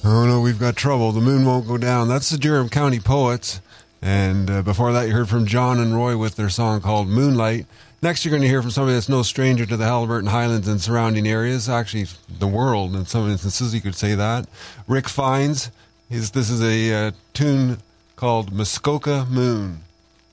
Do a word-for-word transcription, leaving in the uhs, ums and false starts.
Oh no, we've got trouble. The moon won't go down. That's the Durham County Poets. And uh, before that, you heard from John and Roy with their song called Moonlight. Next, you're going to hear from somebody that's no stranger to the Haliburton Highlands and surrounding areas, actually the world in some instances, you could say that. Rick Fiennes, his, this is a uh, tune called Muskoka Moon.